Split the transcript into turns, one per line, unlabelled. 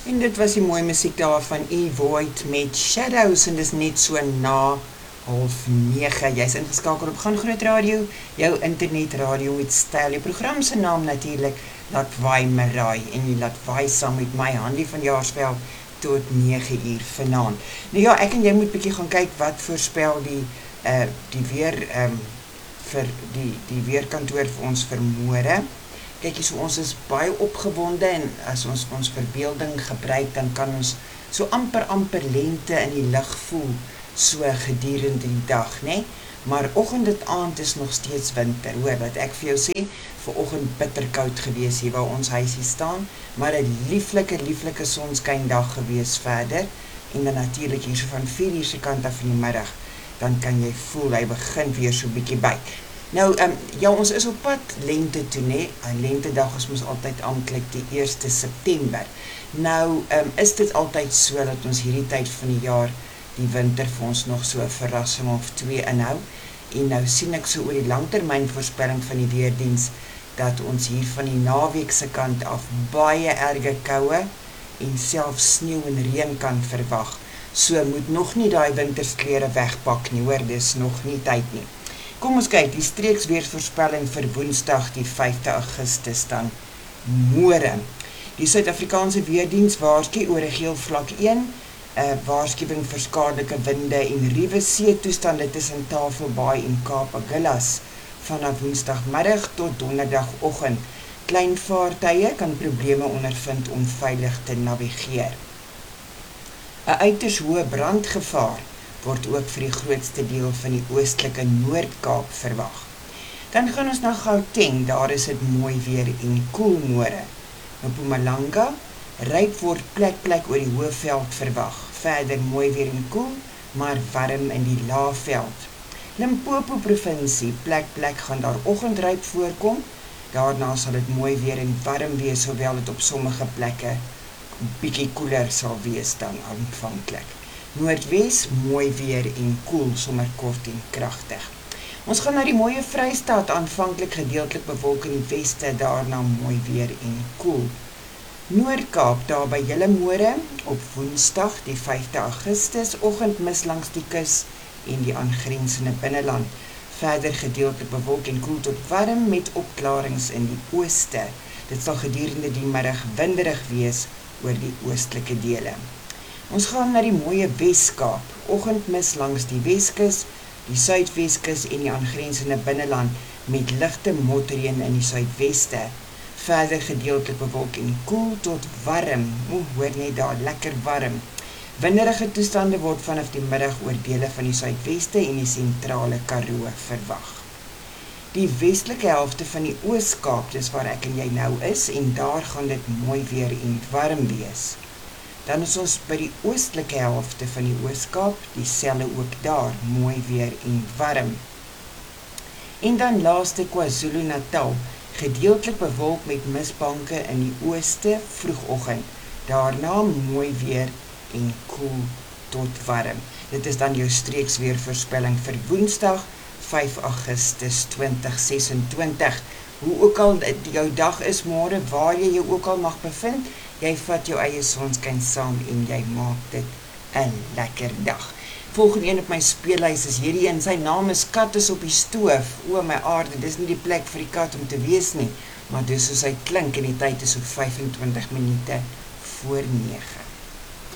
En dit was die mooie musiek daar van E. Void met Shadows, en dis net so na 8:30. Jy's ingeskakel op Gaan Groot Radio, jou internetradio met styl. Die program se naam natuurlik Laat Waai Marai, en jy laat waai saam met my Hanlie van Jaarsveld tot 9:00 vanaand. Nou ja, ek en jy moet bietjie gaan kyk wat voorspel die weer vir die weerkantoor vir ons vir môre. Kyk, so ons is baie opgewonde, en as ons verbeelding gebruik, dan kan ons so amper lente in die lug voel, so gedurende die dag, né? Maar oggend tot aand is nog steeds winter, hoor, wat ek vir jou sê, vanoggend bitterkoud gewees hier waar ons huisie staan, maar 'n lieflike sonskyndag gewees verder, en dan natuurlik hier so van 4:00 se kant af in die middag, dan kan jy voel, hy begin weer so bietjie by. Nou, ja, ons is op pad lente toe, né? Lentedag is mos altyd amptelik die 1 September. Nou, is dit altyd so dat ons hierdie tyd van die jaar die winter vir ons nog so 'n verrassing of 2 inhou. En nou sien ek so oor die langtermynvoorspelling van die weerdiens dat ons hier van die naweek se kant af baie erge koue en selfs sneeu en reën kan verwag. So moet nog nie daai wintersklere wegpak nie, hoor, dis nog nie tyd nie. Kom ons kyk, die streeksweervoorspelling vir Woensdag die 5de Augustus dan môre. Die Suid-Afrikaanse Weerdiens waarsku oor 'n geel vlak 1, waarskuwing vir skadelike winde en ruwe seetoestande tussen Tafelbaai en Kaap Agulhas vanaf Woensdagmiddag tot Donderdagoggend. Klein vaartuie kan probleme ondervind om veilig te navigeer. 'n Uiters hoë brandgevaar word ook vir die grootste deel van die oostelike Noord-Kaap verwag. Dan gaan ons na Gauteng, daar is dit mooi weer en koel môre. In Mpumalanga, ryp word plek oor die Hoëveld verwag. Verder mooi weer en koel, maar warm in die Laagveld. Limpopo provinsie, plek gaan daar oggendryp voorkom. Daarna sal dit mooi weer en warm wees, hoewel dit op sommige plekke bietjie koeler sal wees dan aanvanklik. Noordwes, mooi weer en koel, sommer kort en kragtig. Ons gaan na die mooie Vrystaat, aanvanklik gedeeltelik bewolk in die weste, daarna mooi weer en koel. Noord-Kaap, daar by julle môre, op Woensdag die 5de Augustus, oggendmis langs die kus en die aangrensende binneland. Verder gedeeltelik bewolk en koel tot warm met opklarings in die ooste. Dit sal gedurende die middag winderig wees oor die oostelike dele. Ons gaan na die mooie Weskaap, oggendmis langs die Weskus, die Suidweskus en die aangrensende binneland met ligte motreën in die suidweste. Verder gedeeltelik bewolk en koel tot warm, hoor net daar, lekker warm. Winderige toestande word vanaf die middag oor dele van die suidweste en die sentrale Karoo verwag. Die westelike helfte van die Oos-Kaap, dis waar ek en jy nou is, en daar gaan dit mooi weer en warm wees. Dan is ons by die oostelike helfte van die Oos-Kaap, dieselfde ook daar, mooi weer en warm. En dan laaste KwaZulu-Natal, gedeeltelik bewolk met misbanke in die ooste vroegoggend, daarna mooi weer en koel tot warm. Dit is dan jou streeksweervoorspelling vir Woensdag 5 Augustus 2026. Hoe ook al jou dag is môre, waar jy jou ook al mag bevind, jy vat jou eie sonskyn saam en jy maak dit 'n lekker dag. Volgende een op my speellys is hierdie een, sy naam is Kat is op die stoof. O my aarde, dis nie die plek vir die kat om te wees nie, maar dis soos hy klink en die tyd is so 25 minute voor 9.